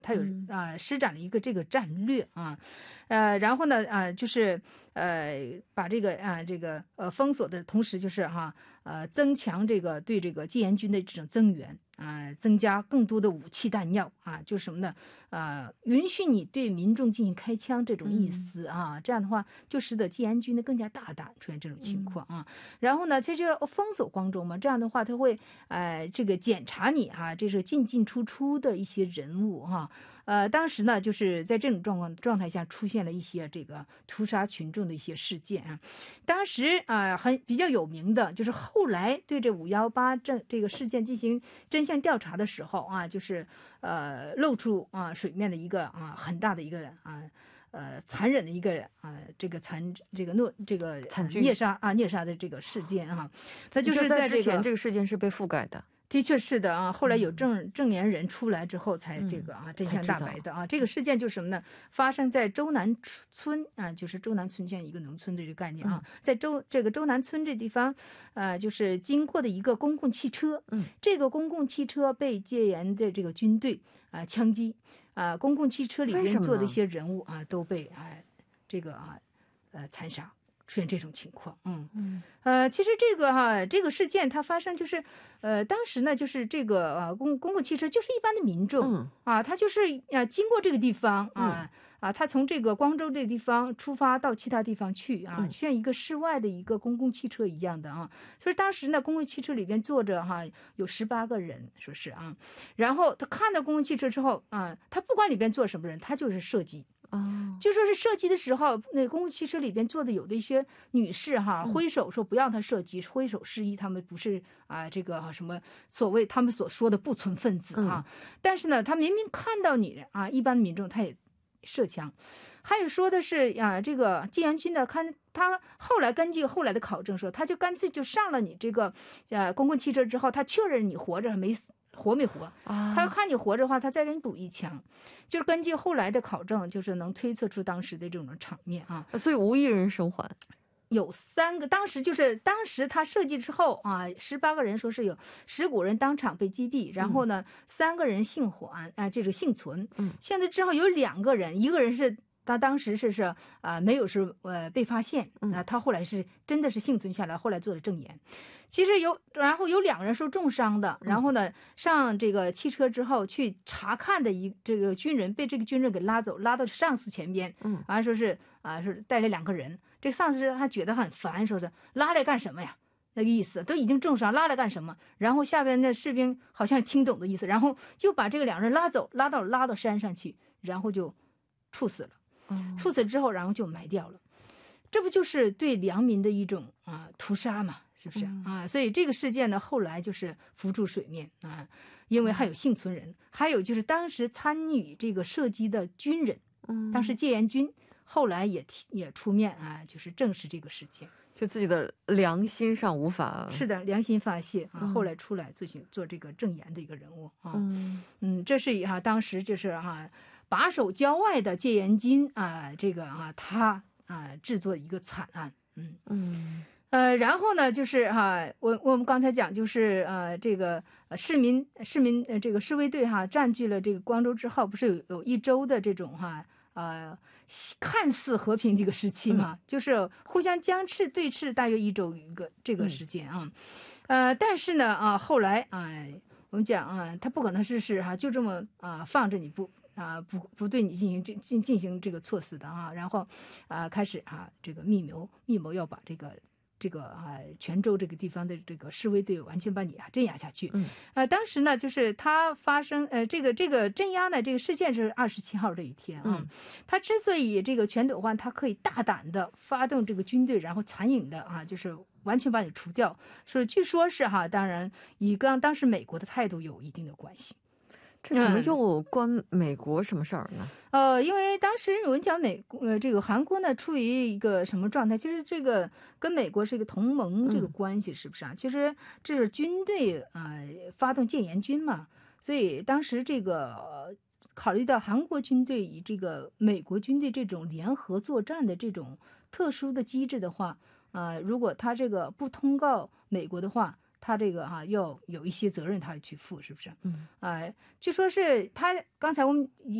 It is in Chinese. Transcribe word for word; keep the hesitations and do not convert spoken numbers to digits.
他有啊、呃、施展了一个这个战略啊，呃，然后呢啊、呃、就是呃把这个啊、呃、这个呃封锁的同时，就是哈呃增强这个对这个戒严军的这种增援啊、呃，增加更多的武器弹药啊，就是什么呢？呃，允许你对民众进行开枪这种意思啊，嗯、这样的话就使得戒严军呢更加大胆，出现这种情况啊。嗯、然后呢，它就是封锁光州嘛，这样的话他会呃这个检查你哈、啊，这是进进出出的一些人物哈、啊。呃，当时呢，就是在这种状况状态下出现了一些这个屠杀群众的一些事件啊。当时啊、呃，很比较有名的就是后来对这五幺八这这个事件进行真相调查的时候啊，就是呃露出啊水面的一个啊很大的一个啊。呃，残忍的一个啊、呃，这个残这个诺这个惨剧虐杀啊虐杀的这个事件啊，它就是在在这个之前这个事件是被覆盖的。 的确是的啊，后来有证证言人出来之后，才这个啊、 嗯、 真相大白的啊。这个事件就是什么呢？发生在周南村啊，就是周南村县一个农村的这个概念啊， 嗯、 在周这个周南村这地方，呃，就是经过的一个公共汽车， 嗯， 这个公共汽车被戒严的这个军队啊、呃、枪击啊、呃，公共汽车里边坐的一些人物啊都被啊、呃、这个啊呃残杀。出现这种情况，嗯嗯，呃，其实这个哈，这个事件它发生就是，呃，当时呢，就是这个呃公公共汽车就是一般的民众， 嗯啊，他就是呃经过这个地方啊、嗯、啊，他从这个光州这个地方出发到其他地方去啊，就像一个室外的一个公共汽车一样的啊，所以当时呢，公共汽车里边坐着哈有十八个人，说是啊，然后他看到公共汽车之后啊，他不管里边坐什么人，他就是射击。 哦， 就说是射击的时候，那公共汽车里边坐的有的一些女士哈，挥手说不要他射击，挥手示意他们不是啊这个什么所谓他们所说的不存分子啊。嗯、但是呢，他明明看到你啊，一般民众他也射枪。还有说的是啊，这个戒严军的看他后来根据后来的考证说，他就干脆就上了你这个呃公共汽车之后，他确认你活着没死。活没活？他看你活着的话，他再给你补一枪，就是根据后来的考证，就是能推测出当时的这种场面啊。 所以无一人生还。 有三个，当时就是当时他射击之后啊，十八个人说是有十五人当场被击毙，然后呢，嗯、三个人幸还啊，这个幸存。嗯，现在之后有两个人，一个人是。他当时是是啊、呃、没有是呃被发现啊、呃，他后来是真的是幸存下来，后来做了证言。其实有，然后有两个人受重伤的，然后呢上这个汽车之后去查看的一这个军人被这个军人给拉走，拉到上司前边，嗯，完说是啊是带来两个人，这个上司他觉得很烦，说是拉来干什么呀？那个意思都已经重伤，拉来干什么？然后下边的士兵好像听懂的意思，然后就把这个两人拉走，拉到拉到山上去，然后就处死了。处死之后，然后就埋掉了，这不就是对良民的一种啊屠杀嘛？是不是、嗯、啊？所以这个事件呢，后来就是浮出水面啊，因为还有幸存人，还有就是当时参与这个射击的军人，嗯，当时戒严军后来也也出面啊，就是证实这个事件， 就自己的良心上无法是的良心发泄啊，后来出来做做这个证言的一个人物啊，嗯嗯，这是哈、啊、当时就是哈。啊把守郊外的戒严军啊，这个啊，他啊制作一个惨案，嗯嗯，呃，然后呢，就是哈、啊，我我们刚才讲，就是呃，这个市民市民呃这个示威队哈、啊，占据了这个光州之后，不是有有一周的这种哈呃看似和平这个时期嘛，嗯、就是互相僵持对峙大约一周一个这个时间啊，嗯、呃，但是呢啊，后来啊，我们讲啊，他不可能是是哈、啊，就这么啊放着你不。啊，不不对你进行进进进行这个措辞的啊，然后啊开始啊这个密谋密谋要把这个这个啊泉州这个地方的这个示威队完全把你啊镇压下去。嗯，呃，当时呢就是他发生呃这个这个镇压呢这个事件是二十七号这一天啊，嗯、他之所以这个全斗焕他可以大胆的发动这个军队，然后残忍的啊就是完全把你除掉，说据说是哈，当然与跟当时美国的态度有一定的关系。 这怎么又关美国什么事儿呢？ 嗯、呃，因为当时我们讲美呃这个韩国呢处于一个什么状态？就是这个跟美国是一个同盟这个关系，是不是啊？嗯、其实这是军队啊、呃、发动戒严军嘛，所以当时这个、呃、考虑到韩国军队与这个美国军队这种联合作战的这种特殊的机制的话，啊、呃，如果他这个不通告美国的话。 他这个哈、啊、要有一些责任他要去负，是不是？ 嗯， 呃，就说是他刚才我们